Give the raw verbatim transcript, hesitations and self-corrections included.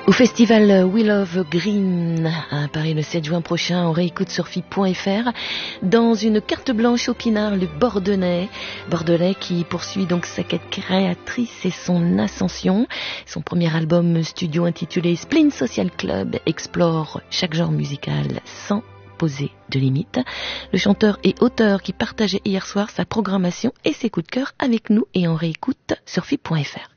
Au festival We Love Green à Paris le sept juin prochain, on réécoute sur F I P point F R dans une carte blanche au Pinard, le Bordelais. Bordelais qui poursuit donc sa quête créatrice et son ascension. Son premier album studio intitulé Spleen Social Club explore chaque genre musical sans poser de limites. Le chanteur et auteur qui partageait hier soir sa programmation et ses coups de cœur avec nous et on réécoute sur F I P point F R.